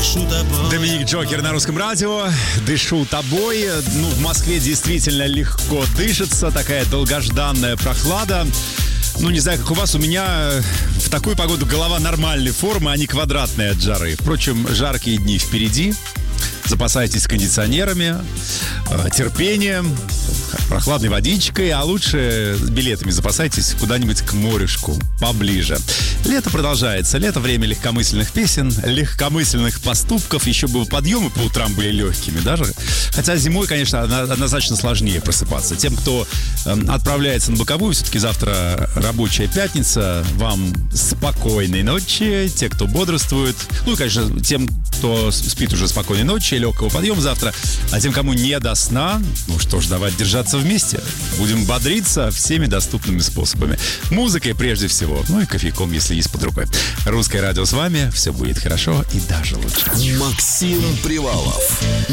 Доминик Джокер на Русском радио. Дышу тобой. В Москве действительно легко дышится. Такая долгожданная прохлада. Не знаю, как у вас, у меня в такую погоду голова нормальной формы, а не квадратная от жары. Впрочем, жаркие дни впереди. Запасайтесь кондиционерами, терпением, прохладной водичкой, а лучше билетами запасайтесь куда-нибудь к морюшку поближе. Лето продолжается. Лето — время легкомысленных песен, легкомысленных поступков. Еще бы подъемы по утрам были легкими даже. Хотя зимой, конечно, однозначно сложнее просыпаться. Тем, кто отправляется на боковую, все-таки завтра рабочая пятница. Вам спокойной ночи. Те, кто бодрствует. И, конечно, тем, кто спит, уже спокойной ночи, легкого подъема завтра. А тем, кому не до сна, что ж, давайте держаться вместе. Будем бодриться всеми доступными способами. Музыкой прежде всего. И кофейком, если есть под рукой. Русское радио с вами. Все будет хорошо и даже лучше. Максим Привалов.